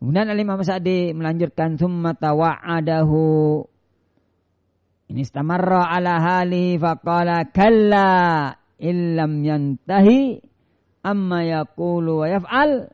Kemudian Imam Sa'di melanjutkan tsumma tawa'adahu in istamarra ala hali faqala kalla illam yantahi amma yaqulu wa yaf'al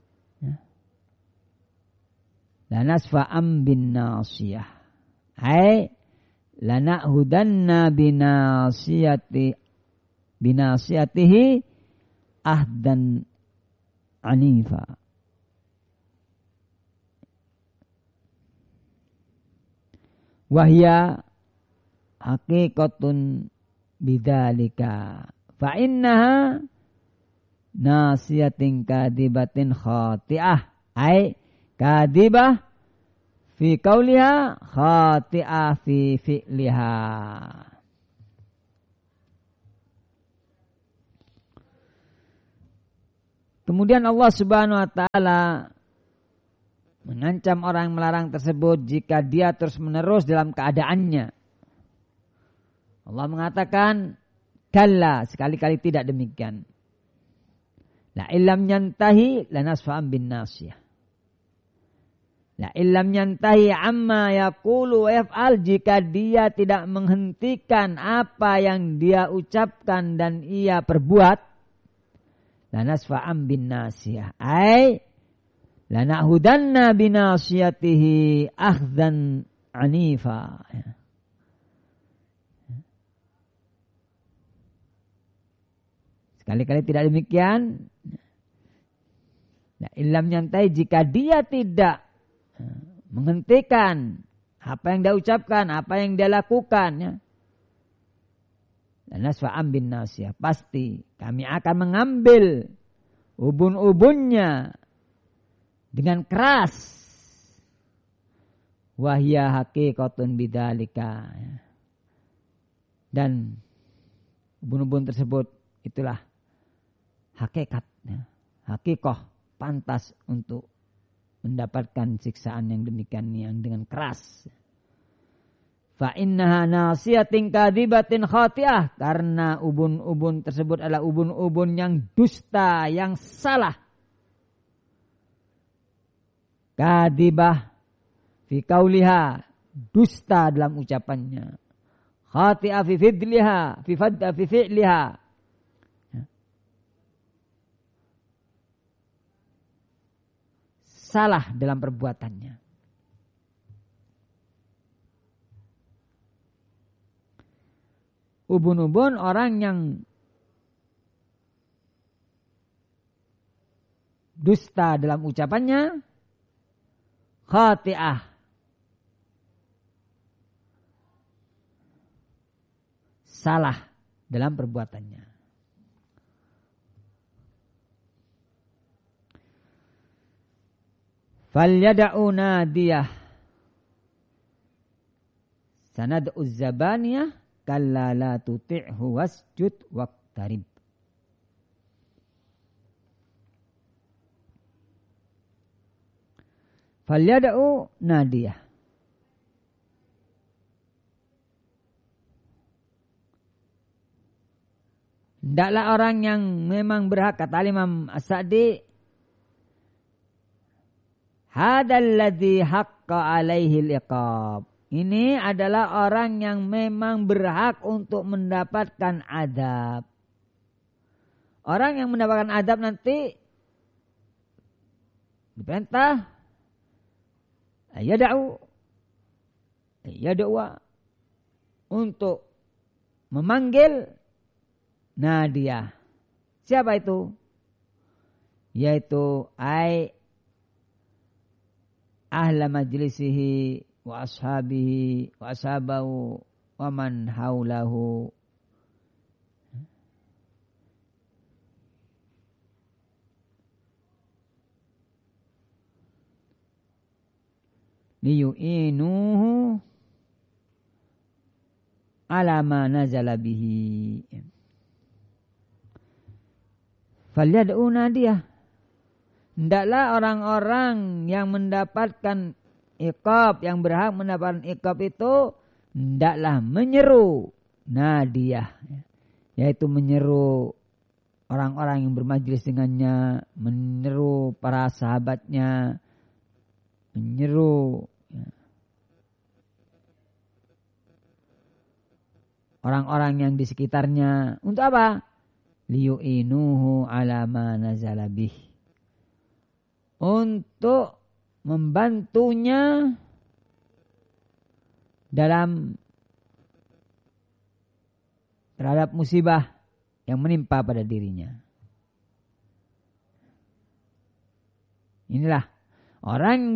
lanasfa'am bin nasiyah ay lana'hudanna binasiyatihi ahdan anifa. Wahya haqiqatun bidzalika fa innaha nasiyatin kadibatin khati'ah ay kadibah fi qauliha khati'ah fi fi'liha. Kemudian Allah Subhanahu wa taala mengancam orang melarang tersebut jika dia terus-menerus dalam keadaannya. Allah mengatakan, kalla, sekali-kali tidak demikian. La illam yantahi lanasfa'an bin nasiyah. La illam yantahi amma yaqulu wa yaf'al, jika dia tidak menghentikan apa yang dia ucapkan dan ia perbuat, lanasfa'an bin nasiyah. Ai lana'hudanna binasiyatihi akhdan anifa. Sekali-kali tidak demikian. Nah, ilham nyantai jika dia tidak menghentikan apa yang dia ucapkan, apa yang dia lakukan, ya. Lanasfa'am bin nasiyah, pasti kami akan mengambil ubun-ubunnya dengan keras. Wahya haqiqatun bidzalika. Dan ubun-ubun tersebut itulah hakikat, hakikoh pantas untuk mendapatkan siksaan yang demikian yang dengan keras. Fa innaha nasiyatin kadibatin khati'ah, karena ubun-ubun tersebut adalah ubun-ubun yang dusta, yang salah. Kadibah fi qauliha, dusta dalam ucapannya. Khati'ah fi fi'liha, fi fi'liha. Salah dalam perbuatannya. Ubun-ubun orang yang dusta dalam ucapannya, khati'ah, salah dalam perbuatannya. Falyada'u nadiyah sanad'u zabaniyah kalla la tuti'hu wasjud waqtarib. Falyada'u nadiyah. Hendaklah orang yang memang berhak, kata Imam As-Sa'di, hadzal ladzi haqqa alaihi al-iqab. Ini adalah orang yang memang berhak untuk mendapatkan adab. Orang yang mendapatkan adab nanti diperintah yada'u untuk memanggil nadiyah. Siapa itu? Yaitu ahla majlisihi wa ashabihi wa ashabahu wa man haulahu. Liyu'inuhu ala ma nazala bihi. Falyad'u nadiyah. Hendaklah orang-orang yang mendapatkan iqab, yang berhak mendapatkan iqab itu, hendaklah menyeru nadiyah, yaitu menyeru orang-orang yang bermajlis dengannya, menyeru para sahabatnya, menyeru orang-orang yang di sekitarnya untuk apa? Liyu'inuhu ala ma nazala bih. Untuk membantunya terhadap musibah yang menimpa pada dirinya. Inilah orang yang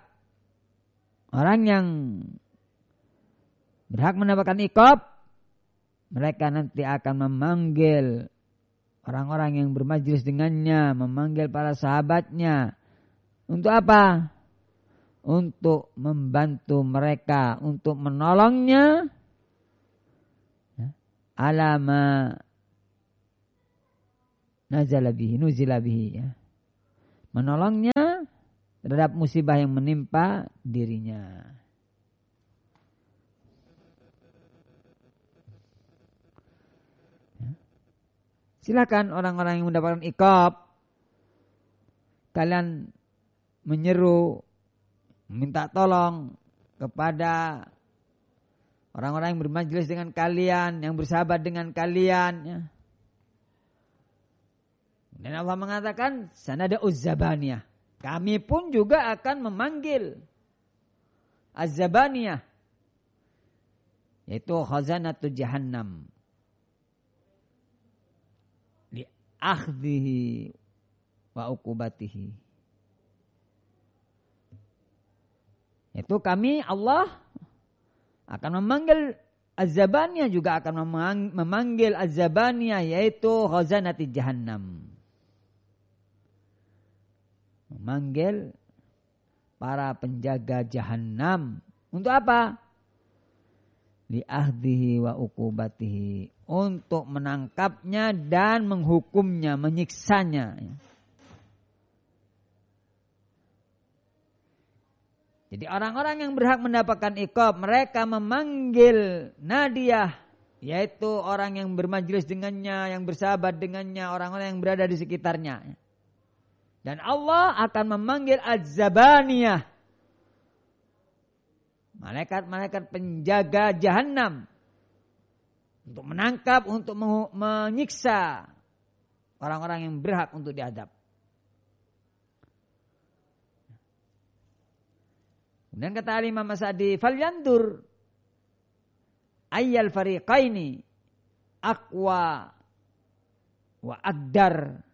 berhak mendapatkan iqab. Mereka nanti akan memanggil orang-orang yang bermajlis dengannya, memanggil para sahabatnya. Untuk apa? Untuk membantu mereka, untuk menolongnya. Alama nuzila bihi, ya. Menolongnya terhadap musibah yang menimpa dirinya. Silakan orang-orang yang mendapatkan iqab, kalian menyeru, minta tolong kepada orang-orang yang bermajlis dengan kalian, yang bersahabat dengan kalian. Ya. Dan Allah mengatakan, sanada uzzabaniyah. Kami pun juga akan memanggil azzabaniyah, yaitu khazanatul jahannam. Akhdhihi wa uqubatihi. Itu kami Allah akan memanggil az-zabaniyah, juga akan memanggil az-zabaniyah, yaitu khazanati jahannam. Memanggil para penjaga jahannam. Untuk apa? Li ahdhihi wa uqubatihi. Untuk menangkapnya dan menghukumnya, menyiksanya. Jadi orang-orang yang berhak mendapatkan iqab, mereka memanggil nadiyah, yaitu orang yang bermajlis dengannya, yang bersahabat dengannya, orang-orang yang berada di sekitarnya. Dan Allah akan memanggil az-zabaniyah, malaikat-malaikat penjaga jahannam, untuk menangkap, untuk menyiksa orang-orang yang berhak untuk diadab. Kemudian kata Imam As-Sa'di, falyandur ayyal fariqaini aqwa wa aqdar.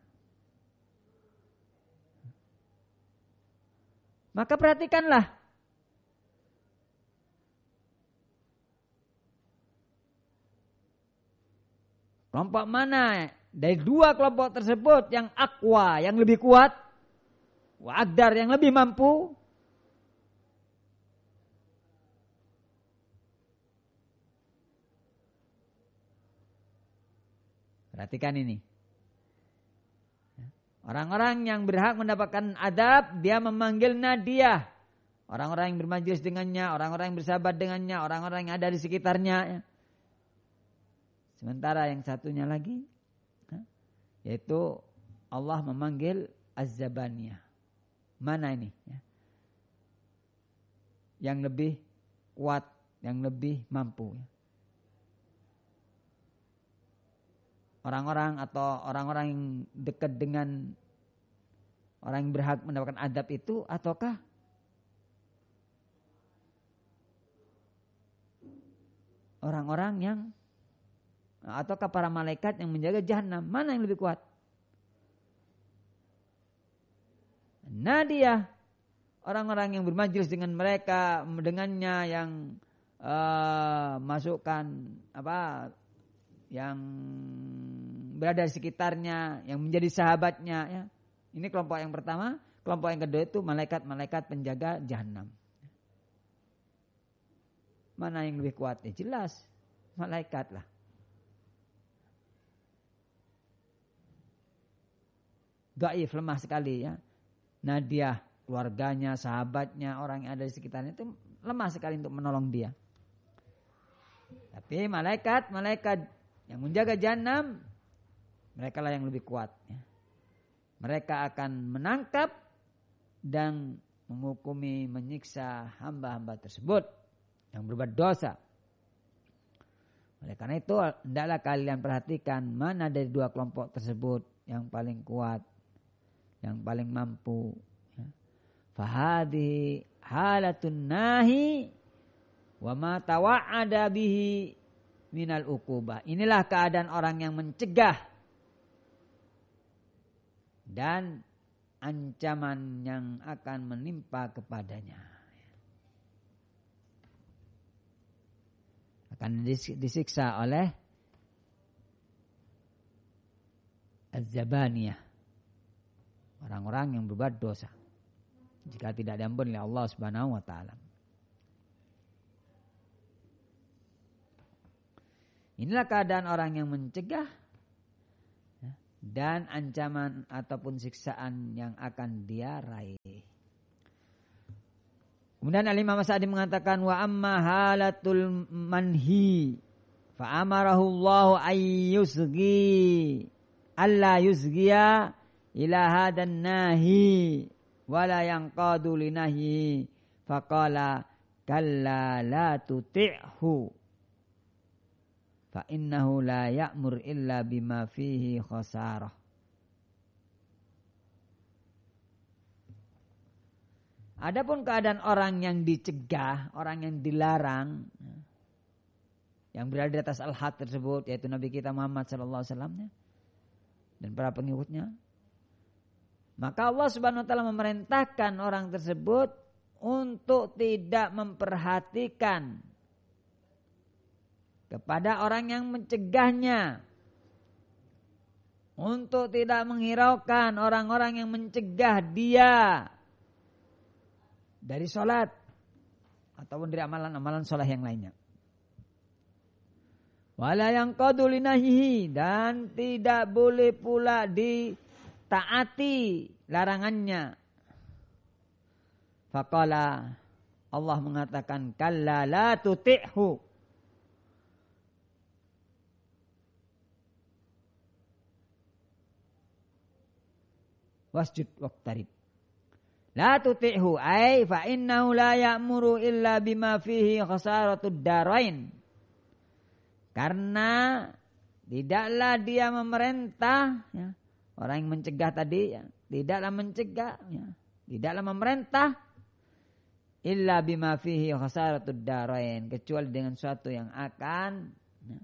Maka perhatikanlah kelompok mana dari dua kelompok tersebut yang aqwa, yang lebih kuat, wa aqdar, yang lebih mampu. Perhatikan ini. Orang-orang yang berhak mendapatkan adab, dia memanggil nadiyah. Orang-orang yang bermajlis dengannya, orang-orang yang bersahabat dengannya, orang-orang yang ada di sekitarnya. Sementara yang satunya lagi, yaitu Allah memanggil az-zabaniyah. Mana ini? Yang lebih kuat, yang lebih mampu. Orang-orang atau orang-orang yang dekat dengan orang yang berhak mendapatkan adab itu, ataukah orang-orang yang, ataukah para malaikat yang menjaga jahanam? Mana yang lebih kuat? Nadiyah, orang-orang yang bermajlis dengan mereka, dengannya, yang masukkan yang berada di sekitarnya, yang menjadi sahabatnya. Ya. Ini kelompok yang pertama. Kelompok yang kedua itu malaikat-malaikat penjaga jahanam. Mana yang lebih kuat? Ya jelas malaikat lah. Dhaif, lemah sekali ya. Nadiyah, keluarganya, sahabatnya, orang yang ada di sekitarnya itu lemah sekali untuk menolong dia. Tapi malaikat yang menjaga jahanam, mereka lah yang lebih kuat. Ya. Mereka akan menangkap dan menghukumi, menyiksa hamba-hamba tersebut yang berbuat dosa. Oleh karena itu, hendaklah kalian perhatikan mana dari dua kelompok tersebut yang paling kuat, yang paling mampu. Fahadhi halatun nahi wa ma tawa'ada bihi minal uqubah. Inilah keadaan orang yang mencegah dan ancaman yang akan menimpa kepadanya. Akan disiksa oleh az-zabaniyah, orang-orang yang berbuat dosa, jika tidak diampuni oleh Allah Subhanahu wa taala. Inilah keadaan orang yang mencegah dan ancaman ataupun siksaan yang akan dia raih. Kemudian Al-Imam Sa'di mengatakan wa amma halatul manhi fa amarahu Allah ayyusgi alla yusgiya ila hadan nahi wala yanqadu linahi faqala kalla la tuti'hu fa innahu la ya'mur illa bima fihi khasarah. Adapun keadaan orang yang dicegah, orang yang dilarang, yang berada di atas al-had tersebut, yaitu Nabi kita Muhammad sallallahu alaihi wasallam dan para pengikutnya, maka Allah Subhanahu wa taala memerintahkan orang tersebut untuk tidak memperhatikan kepada orang yang mencegahnya, untuk tidak menghiraukan orang-orang yang mencegah dia dari sholat ataupun dari amalan-amalan sholat yang lainnya. Wala yanqadu linahihi, dan tidak boleh pula ditaati larangannya. Faqala, Allah mengatakan kalla la tuti'hu, wasjud waqtarib. La tuti'hu ay fa innahu la ya'muru illa bima fihi khasaratud darain. Karena tidaklah dia memerintah, ya, orang yang mencegah tadi, ya, tidaklah mencegah, ya, tidaklah memerintah illa bima fihi khasaratud darain, kecuali dengan suatu yang akan, ya,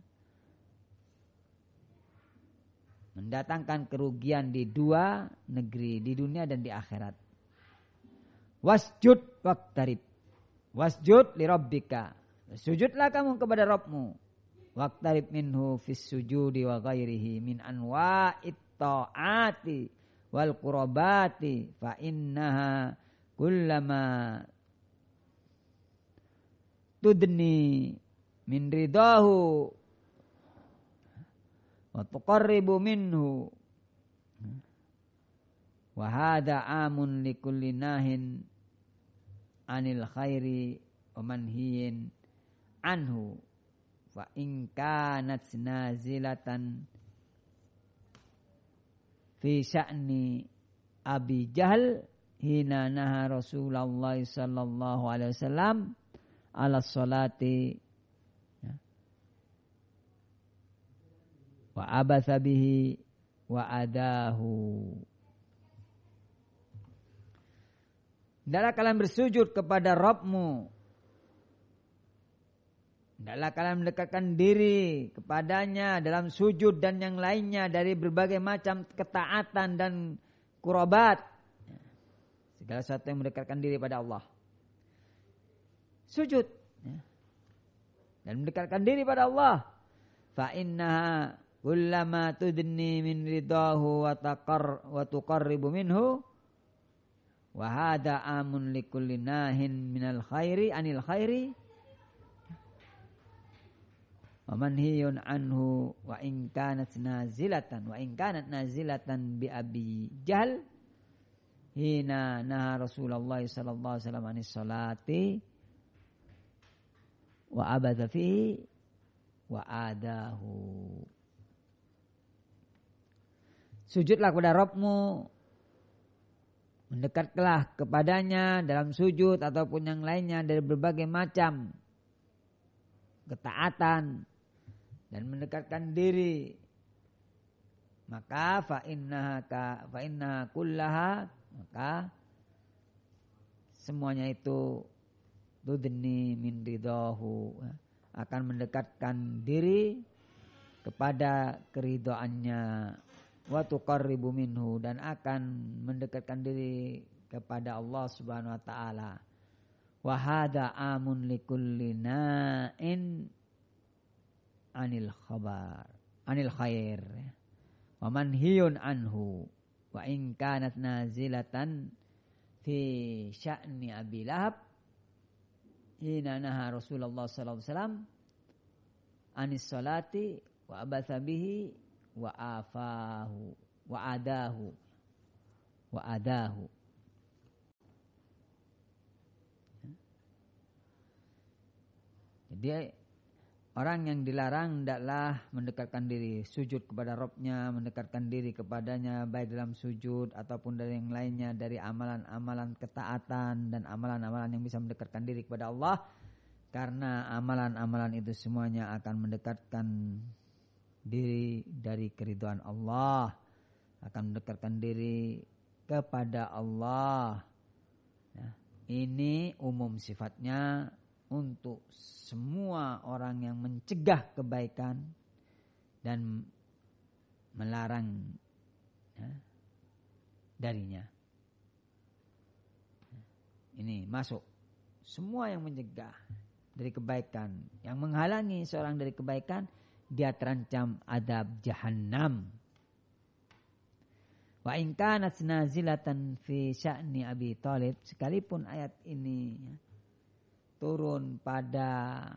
mendatangkan kerugian di dua negeri, di dunia dan di akhirat. Wasjud waqtarib. Wasjud li rabbika. Sujudlah kamu kepada Rabbmu. Waqtarib minhu fis sujudi wa ghairihi min anwa'it ta'ati wal qurabati fa innaha kullama tudni min ridahu wa tuqarribu minhu wa hadha amun likulli nahin anil khairi wa manhiyin anhu wa in kanat nazilatan fi sya'ni Abi Jahal hina naha Rasulullah sallallahu alaihi wasallam ala salati wa abatha bihi wa adahu. Hendaklah kalian bersujud kepada Rabbmu. Hendaklah kalian mendekatkan diri kepadanya dalam sujud dan yang lainnya dari berbagai macam ketaatan dan qurabat. Segala sesuatu yang mendekatkan diri pada Allah. Sujud. Dan mendekatkan diri pada Allah. Fa innaha kullama tudni min ridahu wa tuqarribu minhu wa hada amun likulli nahin minal khairi anil khairi wa manhiyun anhu wa in kanat nazilatan bi Abi Jahal hina naha Rasulullah sallallahu alaihi wasallam anis salati wa abadha fihi wa adahu. Sujudlah kepada Rabbmu Mendekatlah kepadanya dalam sujud ataupun yang lainnya dari berbagai macam ketaatan dan mendekatkan diri. Maka fa inna kullaha, maka semuanya itu tudni min ridahu, akan mendekatkan diri kepada keridhaannya, wa tuqarribu minhu, dan akan mendekatkan diri kepada Allah Subhanahu wa taala. Wa hadza amun likulli na'in anil khair wa manhiyun anhu wa in kanat nazilatan fi sya'ni Abi Lahab hina naha Rasulullah sallallahu alaihi wasallam anis salati wa abatha bihi wa afahu wa adahu. Jadi orang yang dilarang hendaklah mendekatkan diri sujud kepada Rabb-nya, mendekatkan diri kepadanya baik dalam sujud ataupun dari yang lainnya dari amalan-amalan ketaatan dan amalan-amalan yang bisa mendekatkan diri kepada Allah, karena amalan-amalan itu semuanya akan mendekatkan diri dari keridhaan Allah, akan mendekatkan diri kepada Allah. Nah, ini umum sifatnya untuk semua orang yang mencegah kebaikan dan melarang darinya. Ini masuk semua yang mencegah dari kebaikan, yang menghalangi seorang dari kebaikan, dia terancam adab jahannam. Wa in kanat nazilatan fi sya'ni Abi Thalib, sekalipun ayat ini turun pada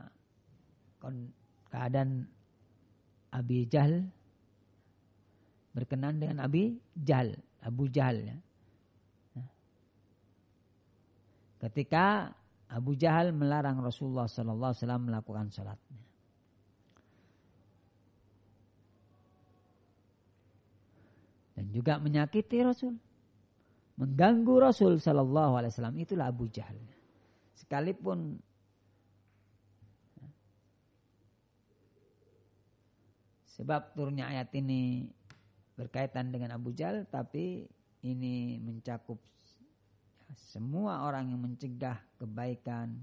keadaan Abi Jahal, berkenan dengan Abu Jahal ya. Ketika Abu Jahal melarang Rasulullah sallallahu alaihi wasallam melakukan salatnya. Dan juga menyakiti Rasul, mengganggu Rasul sallallahu alaihi wasallam, itulah Abu Jahal. Sekalipun sebab turunnya ayat ini berkaitan dengan Abu Jahal, tapi ini mencakup semua orang yang mencegah kebaikan,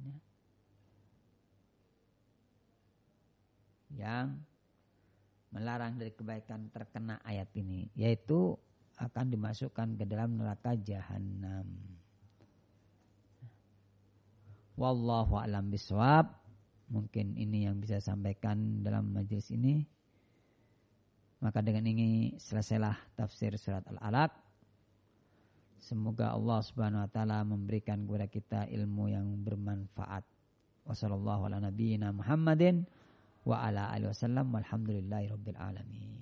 yang melarang dari kebaikan terkena ayat ini, yaitu akan dimasukkan ke dalam neraka jahanam. Wallahu a'lam bishawab. Mungkin ini yang bisa sampaikan dalam majelis ini. Maka dengan ini selesailah tafsir surat Al-Alaq. Semoga Allah Subhanahu wa taala memberikan kepada kita ilmu yang bermanfaat. Wassallallahu ala nabiyyina Muhammadin wa ala alihi wasallam walhamdulillahi rabbil alamin.